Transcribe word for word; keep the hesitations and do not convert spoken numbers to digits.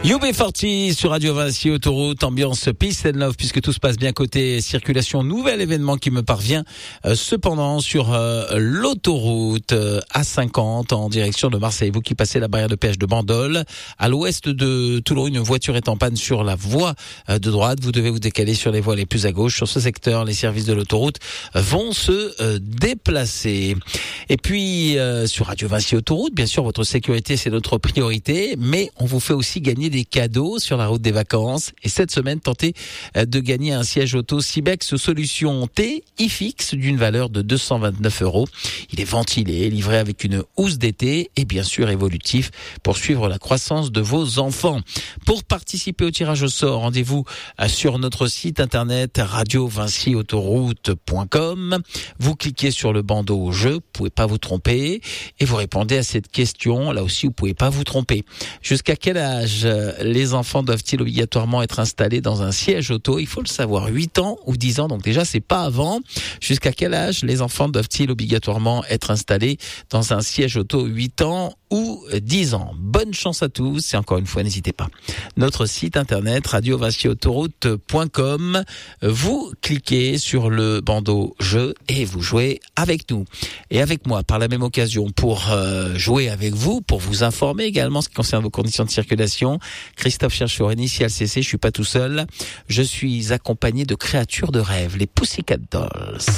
U B quarante sur Radio Vinci Autoroute, ambiance Peace and Love puisque tout se passe bien côté circulation. Nouvel événement qui me parvient euh, cependant sur euh, l'autoroute euh, A cinquante en direction de Marseille. Vous qui passez la barrière de péage de Bandol, à l'ouest de Toulon, une voiture est en panne sur la voie euh, de droite. Vous devez vous décaler sur les voies les plus à gauche. Sur ce secteur, les services de l'autoroute euh, vont se euh, déplacer. Et puis euh, sur Radio Vinci Autoroute, bien sûr, votre sécurité c'est notre priorité, mais on vous fait aussi gagner des cadeaux sur la route des vacances. Et cette semaine, tentez de gagner un siège auto Sibex Solution T iFix d'une valeur de deux cent vingt-neuf euros. Il est ventilé, livré avec une housse d'été et bien sûr évolutif pour suivre la croissance de vos enfants. Pour participer au tirage au sort, rendez-vous sur notre site internet radio vinci autoroute point com. Vous cliquez sur le bandeau jeu, vous pouvez pas vous tromper et vous répondez à cette question. Là aussi, vous pouvez pas vous tromper. Jusqu'à quel âge les enfants doivent-ils obligatoirement être installés dans un siège auto? Il faut le savoir, huit ans ou dix ans, donc déjà c'est pas avant. Jusqu'à quel âge les enfants doivent-ils obligatoirement être installés dans un siège auto? Huit ans ou dix ans. Bonne chance à tous et encore une fois, n'hésitez pas. Notre site internet radio vinci autoroute point com, vous cliquez sur le bandeau jeu et vous jouez avec nous. Et avec moi, par la même occasion, pour euh, jouer avec vous, pour vous informer également ce qui concerne vos conditions de circulation, Christophe Chercheur, initial C C, je suis pas tout seul. Je suis accompagné de créatures de rêve, les Pussycat Dolls.